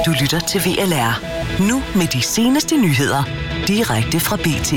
Du lytter til VLR. Nu med de seneste nyheder. Direkte fra BT.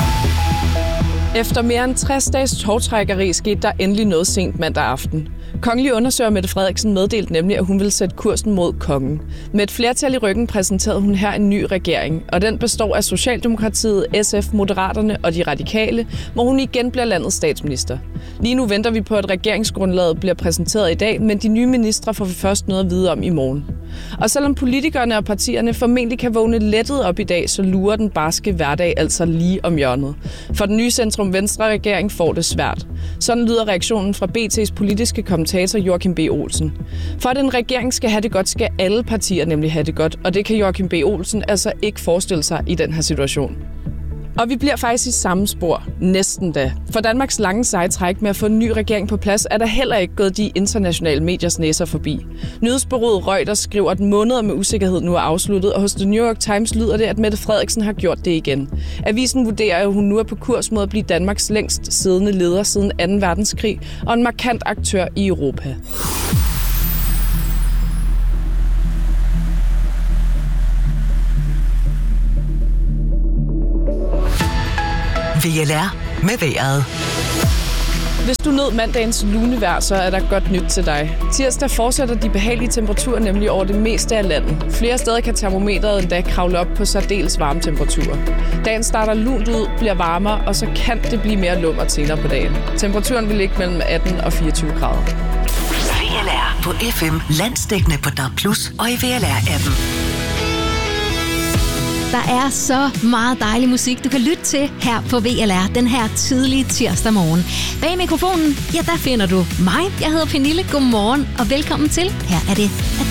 Efter mere end 60 dages tovtrækkeri skete der endelig noget sent mandag aften. Kongelig undersøger Mette Frederiksen meddelte nemlig, at hun vil sætte kursen mod kongen. Med et flertal i ryggen præsenterede hun her en ny regering, og den består af Socialdemokratiet, SF, Moderaterne og de Radikale, hvor hun igen bliver landets statsminister. Lige nu venter vi på, at regeringsgrundlaget bliver præsenteret i dag, men de nye ministre får vi først noget at vide om i morgen. Og selvom politikerne og partierne formentlig kan vågne lettet op i dag, så lurer den barske hverdag altså lige om hjørnet. For den nye centrum-venstre-regering får det svært. Sådan lyder reaktionen fra BT's politiske kommentator Joachim B. Olsen. For at en regering skal have det godt, skal alle partier nemlig have det godt, og det kan Joachim B. Olsen altså ikke forestille sig i den her situation. Og vi bliver faktisk i samme spor. Næsten da. For Danmarks lange seje træk med at få en ny regering på plads, er der heller ikke gået de internationale mediers næser forbi. Nyhedsbureauet Reuters skriver, at måneder med usikkerhed nu er afsluttet, og hos The New York Times lyder det, at Mette Frederiksen har gjort det igen. Avisen vurderer, at hun nu er på kurs mod at blive Danmarks længst siddende leder siden 2. verdenskrig, og en markant aktør i Europa. VLR med vejret. Hvis du nød mandagens lunevejr, så er der godt nyt til dig. Tirsdag fortsætter de behagelige temperaturer nemlig over det meste af landet. Flere steder kan termometeret endda kravle op på særdeles varme temperaturer. Dagen starter lunt ud, bliver varmere, og så kan det blive mere lummert senere på dagen. Temperaturen vil ligge mellem 18 og 24 grader. VLR på FM, landsdækkende på DAB+, og i VLR-appen. Der er så meget dejlig musik, du kan lytte til her på VLR den her tidlige tirsdag morgen. Bag mikrofonen, ja, der finder du mig. Jeg hedder Pernille. Godmorgen og velkommen til. Her er det